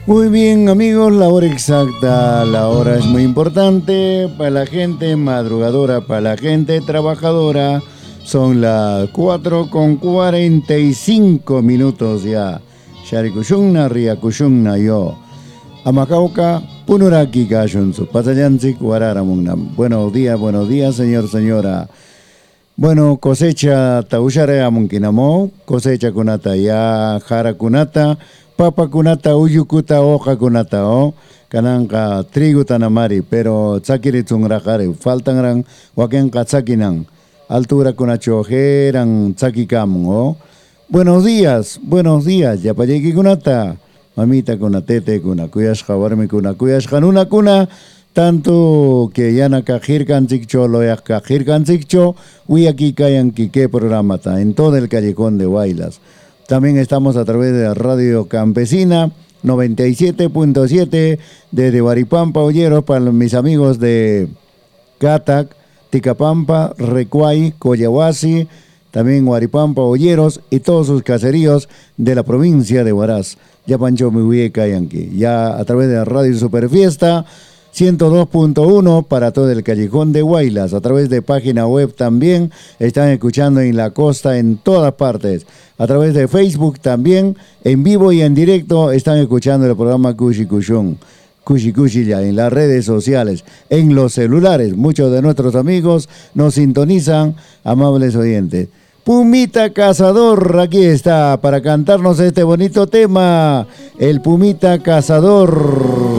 Muy bien, amigos, la hora exacta, la hora es muy importante para la gente madrugadora, para la gente trabajadora. Son las 4:45 ya. Sharikushunna, Riakushunna yo. Amakauka, Punuraki Kashunsu, Pasayanzik, Wararamunam. Buenos días, señor, señora. Bueno, cosecha taushare amunkinamo, cosecha kunata ya jara kunata, papa kunata uyukuta hoja kunata o, kananka trigo tanamari, pero tsakiri tsungrajare, faltan ran wakenka tsakinan, altura kunachojeran tsakikamun o. Buenos días, yapayeki kunata, mamita kunatete kuna kuyashka warmi kuyashka nuna kuna. Tanto que yana kajirkan zikcho, loyak kajirkan zikcho, aquí kayan kike programa en todo el callejón de Huaylas. También estamos a través de la Radio Campesina 97.7 desde Huaripampa, Olleros, para mis amigos de Catac, Ticapampa, Recuay, Coyahuasi, también Huaripampa, Olleros y todos sus caseríos de la provincia de Huaraz. Ya Pancho Mihueca Yanqui. Ya a través de la Radio Superfiesta 102.1 para todo el callejón de Huaylas. A través de página web también están escuchando en la costa, en todas partes. A través de Facebook también, en vivo y en directo, están escuchando el programa Kushi Kushun. Kushi Kushi ya en las redes sociales, en los celulares. Muchos de nuestros amigos nos sintonizan, amables oyentes. Pumita Cazador, aquí está para cantarnos este bonito tema. El Pumita Cazador.